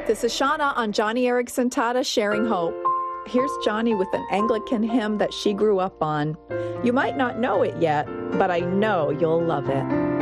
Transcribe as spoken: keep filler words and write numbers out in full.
This is Shauna on Johnny Erickson Tata Sharing Hope. Here's Johnny with an Anglican hymn that she grew up on. You might not know it yet, but I know you'll love it.